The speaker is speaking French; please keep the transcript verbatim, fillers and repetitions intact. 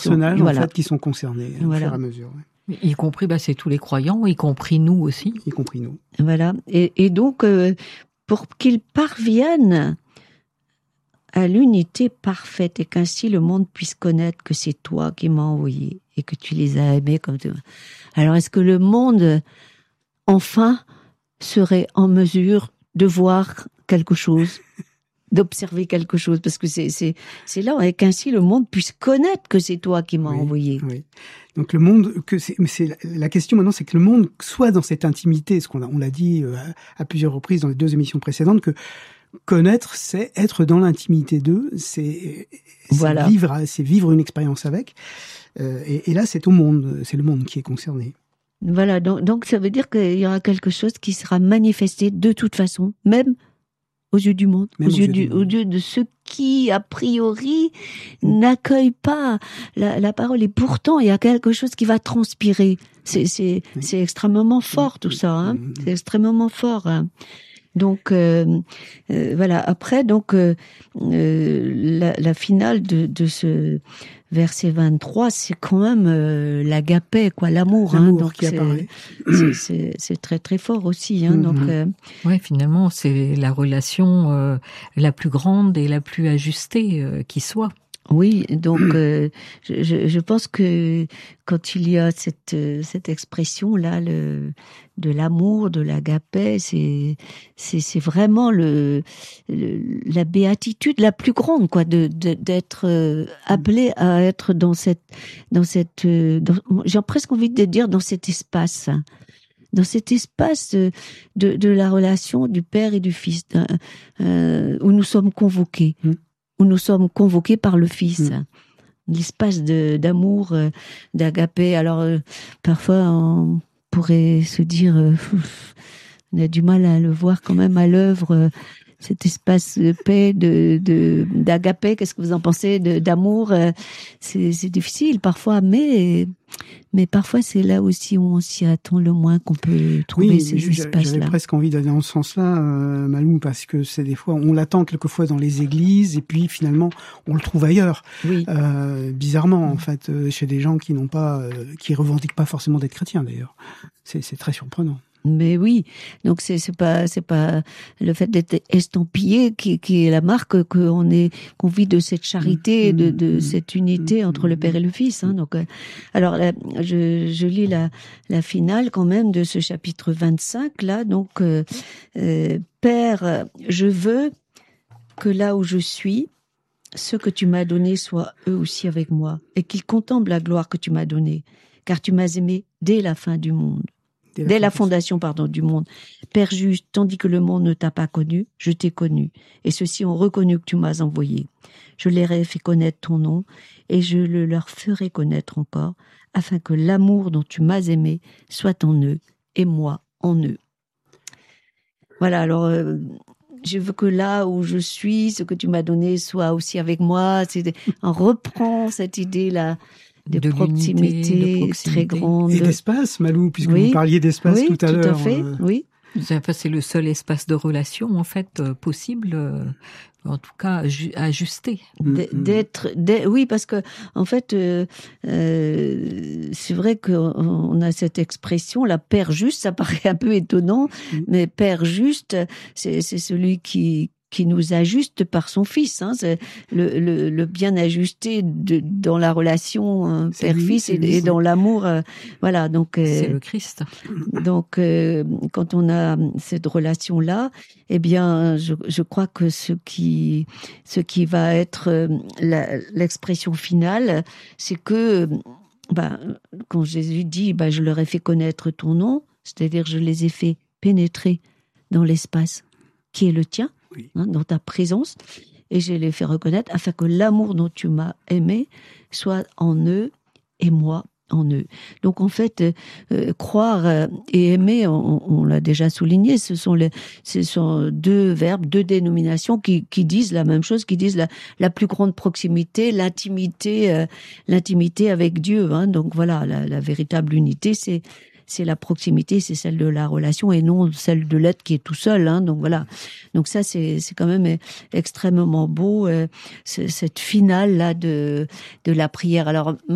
personnages voilà. en fait qui sont concernés voilà. au fur et à mesure. Ouais. Y compris, bah, c'est tous les croyants, y compris nous aussi. Y compris nous. Voilà. Et, et donc, euh, pour qu'ils parviennent à l'unité parfaite et qu'ainsi le monde puisse connaître que c'est toi qui m'as envoyé et que tu les as aimés comme tu... Alors, est-ce que le monde, enfin, serait en mesure de voir quelque chose, d'observer quelque chose, parce que c'est c'est c'est là et qu'ainsi le monde puisse connaître que c'est toi qui m'as oui, envoyé. Oui. Donc le monde, que c'est, mais c'est la question maintenant, c'est que le monde soit dans cette intimité, ce qu'on a, on l'a dit à, à plusieurs reprises dans les deux émissions précédentes, que connaître, c'est être dans l'intimité d'eux, c'est, c'est voilà. vivre, c'est vivre une expérience avec. Euh, et, et là, c'est au monde, c'est le monde qui est concerné. Voilà, donc, donc ça veut dire qu'il y aura quelque chose qui sera manifesté de toute façon, même aux yeux du monde, aux, aux, yeux du, aux yeux de ceux qui, a priori, mmh. n'accueillent pas la, la parole. Et pourtant, il y a quelque chose qui va transpirer. C'est, c'est, oui. c'est extrêmement fort, tout ça. Hein. Mmh. C'est extrêmement fort. Hein. Donc, euh, euh, voilà. Après, donc, euh, euh, la, la finale de, de ce verset vingt-trois, c'est quand même euh, l'agapé, quoi, l'amour. L'amour hein, donc qui c'est, apparaît. C'est, c'est, c'est très très fort aussi. Hein, mm-hmm. Donc, euh, ouais, finalement, c'est la relation euh, la plus grande et la plus ajustée euh, qui soit. Oui, donc euh, je, je pense que quand il y a cette cette expression là, le de l'amour, de l'agapé, c'est c'est c'est vraiment le, le la béatitude la plus grande, quoi, de, de d'être euh, appelé à être dans cette dans cette dans, j'ai presque envie de dire dans cet espace. Dans cet espace de, de, de la relation du Père et du Fils, euh, où nous sommes convoqués. Mmh. où nous sommes convoqués par le Fils. Mmh. L'espace de, d'amour, euh, d'agapé. Alors, euh, parfois, on pourrait se dire, euh, ouf, on a du mal à le voir quand même à l'œuvre, euh, cet espace de paix, de, de, d'agapé. Qu'est-ce que vous en pensez, de, d'amour? euh, c'est, c'est difficile parfois, mais, mais parfois c'est là aussi où on s'y attend le moins qu'on peut trouver oui, ces j'avais espaces-là. J'avais presque envie d'aller dans ce sens-là, euh, Malou, parce que c'est des fois, on l'attend quelquefois dans les églises, et puis finalement, on le trouve ailleurs. Oui. Euh, bizarrement, en fait, euh, chez des gens qui n'ont pas, euh, qui revendiquent pas forcément d'être chrétiens, d'ailleurs. C'est, c'est très surprenant. Mais oui, donc c'est c'est pas c'est pas le fait d'être estampillé qui qui est la marque qu'on est qu'on vit de cette charité, de de cette unité entre le Père et le Fils. Hein. Donc, euh, alors là, je je lis la la finale quand même de ce chapitre vingt-cinq là. Donc, euh, euh, Père, je veux que là où je suis, ceux que tu m'as donnés soient eux aussi avec moi, et qu'ils contemplent la gloire que tu m'as donnée, car tu m'as aimé dès la fin du monde. Dès la, Dès la fondation, pardon, du monde. Père juste, tandis que le monde ne t'a pas connu, je t'ai connu. Et ceux-ci ont reconnu que tu m'as envoyé. Je leur ai fait connaître ton nom, et je le leur ferai connaître encore, afin que l'amour dont tu m'as aimé soit en eux, et moi en eux. Voilà, alors, euh, je veux que là où je suis, ce que tu m'as donné soit aussi avec moi. C'est, on reprend cette idée-là. De, de proximité, de très grande. Et d'espace, Malou, puisque oui. vous parliez d'espace oui, tout à tout l'heure. Tout à fait, euh... oui. Enfin, c'est le seul espace de relation, en fait, euh, possible, euh, en tout cas, ju- ajusté. D'être, d'être, oui, parce que, en fait, euh, euh, c'est vrai qu'on a cette expression, la Père juste, ça paraît un peu étonnant, mm. mais Père juste, c'est, c'est celui qui, qui nous ajuste par son Fils, hein, c'est le, le, le bien ajusté de, dans la relation euh, père-fils et, et dans l'amour, euh, voilà. Donc euh, c'est le Christ. Donc euh, quand on a cette relation-là, eh bien, je, je crois que ce qui, ce qui va être euh, la, l'expression finale, c'est que, bah, quand Jésus dit, bah, je leur ai fait connaître ton nom, c'est-à-dire je les ai fait pénétrer dans l'espace qui est le tien. Oui. Hein, dans ta présence, et je les fais reconnaître afin que l'amour dont tu m'as aimé soit en eux et moi en eux. Donc en fait, euh, croire euh, et aimer, on, on l'a déjà souligné, ce sont les, ce sont deux verbes, deux dénominations qui, qui disent la même chose, qui disent la, la plus grande proximité, l'intimité, euh, l'intimité avec Dieu. Hein. Donc voilà, la, la véritable unité, c'est c'est la proximité, c'est celle de la relation et non celle de l'être qui est tout seul. Hein, donc voilà. Donc ça, c'est c'est quand même extrêmement beau, euh, cette finale là de de la prière. Alors